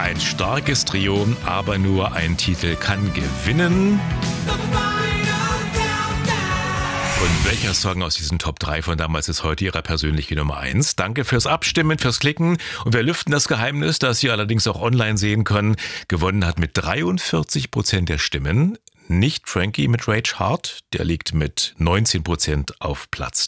Ein starkes Trio, aber nur ein Titel kann gewinnen. Und welcher Song aus diesen Top 3 von damals ist heute Ihre persönliche Nummer 1? Danke fürs Abstimmen, fürs Klicken. Und wir lüften das Geheimnis, das Sie allerdings auch online sehen können. Gewonnen hat mit 43% der Stimmen nicht Frankie mit Rage Heart. Der liegt mit 19% auf Platz